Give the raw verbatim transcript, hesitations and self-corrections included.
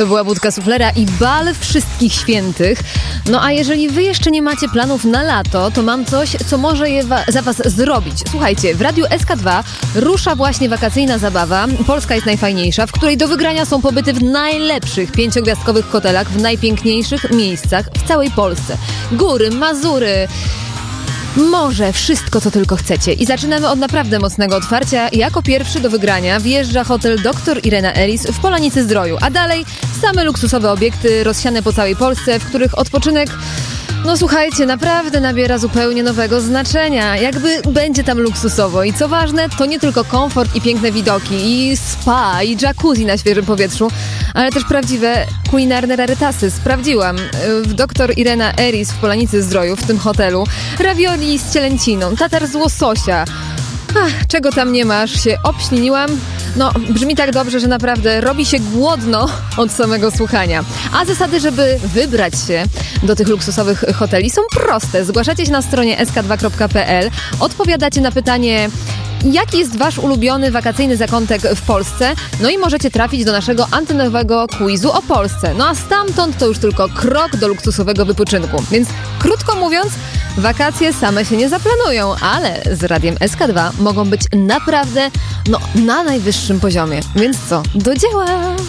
To była Budka Suflera i bal wszystkich świętych. No a jeżeli wy jeszcze nie macie planów na lato, to mam coś, co może je wa- za was zrobić. Słuchajcie, w Radiu S K dwa rusza właśnie wakacyjna zabawa Polska jest najfajniejsza, w której do wygrania są pobyty w najlepszych pięciogwiazdkowych hotelach w najpiękniejszych miejscach w całej Polsce. Góry, Mazury, morze, wszystko co tylko chcecie. I zaczynamy od naprawdę mocnego otwarcia. Jako pierwszy do wygrania wjeżdża hotel doktor Irena Ellis w Polanicy Zdroju, a dalej same luksusowe obiekty rozsiane po całej Polsce, w których odpoczynek, no słuchajcie, naprawdę nabiera zupełnie nowego znaczenia. Jakby będzie tam luksusowo. I co ważne, to nie tylko komfort i piękne widoki, i spa, i jacuzzi na świeżym powietrzu, ale też prawdziwe kulinarne rarytasy. Sprawdziłam. W doktor Irena Ellis w Polanicy Zdroju, w tym hotelu, ravioli z cielęciną, tatar z łososia. Ach, czego tam nie masz, się obśliniłam. No, brzmi tak dobrze, że naprawdę robi się głodno od samego słuchania. A zasady, żeby wybrać się do tych luksusowych hoteli, są proste. Zgłaszacie się na stronie s k dwa kropka p l, odpowiadacie na pytanie, jaki jest wasz ulubiony wakacyjny zakątek w Polsce, no i możecie trafić do naszego antenowego quizu o Polsce. No a stamtąd to już tylko krok do luksusowego wypoczynku. Więc krótko mówiąc, wakacje same się nie zaplanują, ale z Radiem S K dwa mogą być naprawdę, no, na najwyższym poziomie. Więc co? Do dzieła!